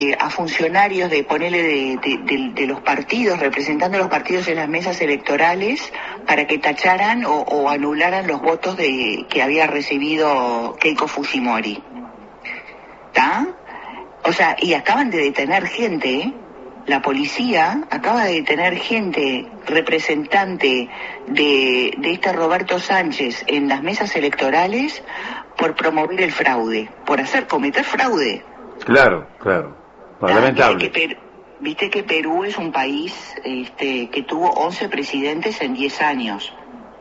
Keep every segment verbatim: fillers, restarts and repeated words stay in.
a funcionarios de ponerle de, de, de, de los partidos, representando a los partidos en las mesas electorales, para que tacharan o, o anularan los votos de que había recibido Keiko Fujimori. ¿Está? O sea, y acaban de detener gente, ¿eh? La policía acaba de detener gente representante de, de este Roberto Sánchez en las mesas electorales por promover el fraude, por hacer cometer fraude. Claro, claro. Lamentable. Viste que, Per- viste que Perú es un país este, que tuvo once presidentes en diez años.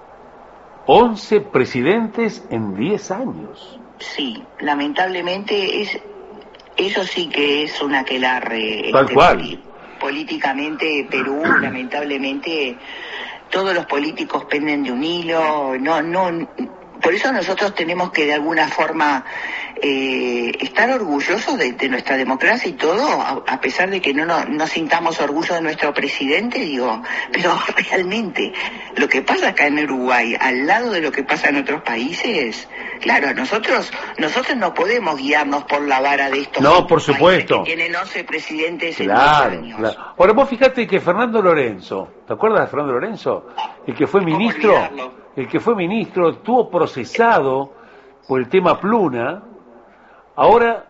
once presidentes en diez años. Sí, lamentablemente es eso sí que es un aquelarre. Tal este, cual. poli- políticamente Perú, lamentablemente todos los políticos penden de un hilo, no, no, por eso nosotros tenemos que de alguna forma eh, estar orgullosos de, de nuestra democracia y todo, a, a pesar de que no, no, no sintamos orgullo de nuestro presidente, digo, pero realmente lo que pasa acá en Uruguay, al lado de lo que pasa en otros países, claro, nosotros nosotros no podemos guiarnos por la vara de estos no, por supuesto, que tienen once presidentes claro, en diez años. Claro. Ahora vos fíjate que Fernando Lorenzo, ¿te acuerdas de Fernando Lorenzo? El que fue ministro, el que fue ministro, estuvo procesado por el tema Pluna, ahora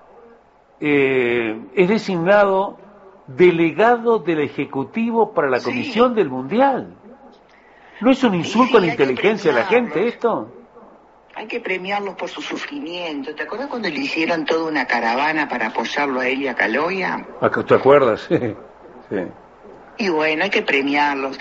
eh, es designado delegado del Ejecutivo para la Comisión sí. del Mundial. ¿No es un insulto sí, a la inteligencia de la gente esto? Hay que premiarlos por su sufrimiento. ¿Te acuerdas cuando le hicieron toda una caravana para apoyarlo a él y a Caloya? ¿Te acuerdas? Sí. sí. Y bueno, hay que premiarlos.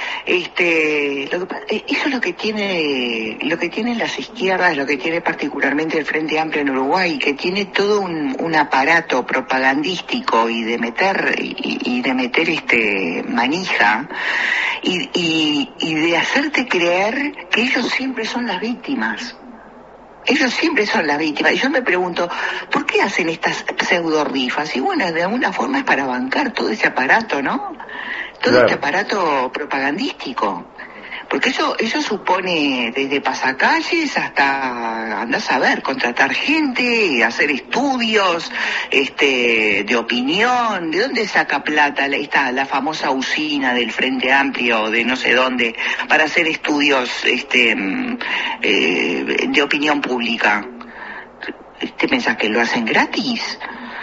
Este, lo que, eso es lo que tiene, lo que tienen las izquierdas, lo que tiene particularmente el Frente Amplio en Uruguay, que tiene todo un, un aparato propagandístico y de meter y, y de meter este manija y, y, y de hacerte creer que ellos siempre son las víctimas. Ellos siempre son las víctimas. Y yo me pregunto, ¿por qué hacen estas pseudo rifas? Y bueno, de alguna forma es para bancar todo ese aparato, ¿no? Todo claro. este aparato propagandístico. Porque eso eso supone desde pasacalles hasta, andás a ver, contratar gente, hacer estudios este de opinión. ¿De dónde saca plata la, esta, la famosa usina del Frente Amplio de no sé dónde para hacer estudios este eh, de opinión pública? ¿Te pensás que lo hacen gratis?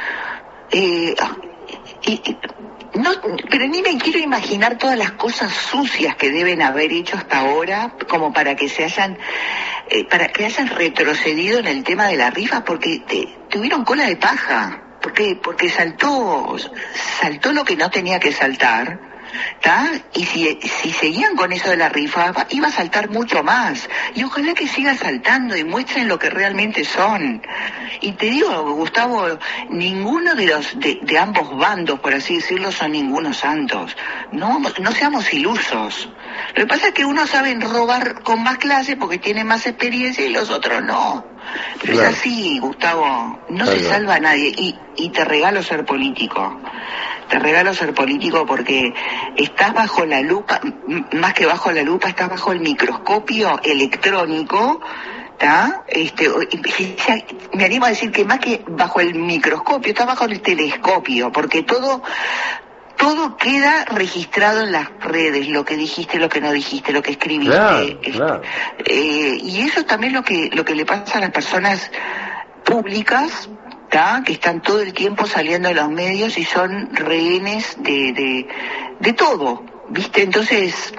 Eh, y, No, pero ni me quiero imaginar todas las cosas sucias que deben haber hecho hasta ahora como para que se hayan eh, para que hayan retrocedido en el tema de la rifa, porque te, tuvieron cola de paja, porque porque saltó saltó lo que no tenía que saltar, ¿tá? Y si, si seguían con eso de la rifa, iba a saltar mucho más. Y ojalá que siga saltando y muestren lo que realmente son. Y te digo, Gustavo, ninguno de los de, de ambos bandos, por así decirlo, son ningunos santos. No, no seamos ilusos. Lo que pasa es que unos saben robar con más clase porque tienen más experiencia y los otros no. Pero claro. Es así, Gustavo. No claro. se salva a nadie. Y, y te regalo ser político. Te regalo ser político porque estás bajo la lupa, más que bajo la lupa, estás bajo el microscopio electrónico, ¿tá? Este, me animo a decir que más que bajo el microscopio, estás bajo el telescopio, porque todo todo queda registrado en las redes, lo que dijiste, lo que no dijiste, lo que escribiste. Claro, claro. Eh, y eso también lo que lo que le pasa a las personas públicas, ¿tá? Que están todo el tiempo saliendo de los medios y son rehenes de de, de todo, ¿viste? Entonces,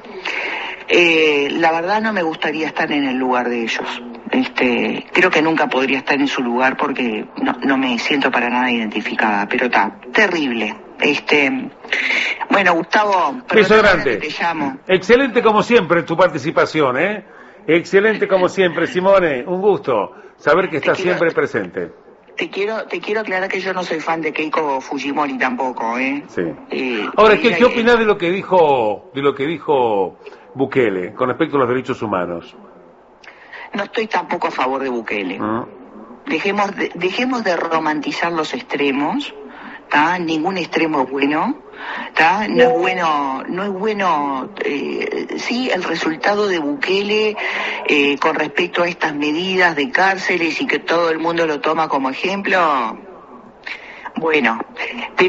eh, la verdad no me gustaría estar en el lugar de ellos. Este, creo que nunca podría estar en su lugar porque no, no me siento para nada identificada, pero está terrible. Este, bueno, Gustavo, beso grande. Te llamo. Excelente como siempre tu participación, ¿eh? Excelente como siempre, Simone. Un gusto saber que estás quiero, siempre presente. Te quiero, te quiero aclarar que yo no soy fan de Keiko Fujimori tampoco, ¿eh? Sí. Eh, Ahora, ¿qué, ¿qué opinás de lo que dijo, de lo que dijo Bukele con respecto a los derechos humanos? No estoy tampoco a favor de Bukele. ¿Mm? Dejemos de, dejemos de romantizar los extremos. ¿Tá? Ningún extremo es bueno, ¿tá? No es bueno, no es bueno, eh, sí, el resultado de Bukele eh, con respecto a estas medidas de cárceles y que todo el mundo lo toma como ejemplo. Bueno,